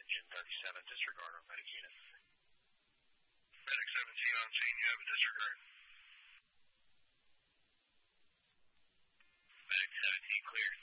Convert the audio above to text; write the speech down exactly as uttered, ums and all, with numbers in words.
engine thirty-seven, disregard on medic unit. Medic seventeen on scene, you have a disregard.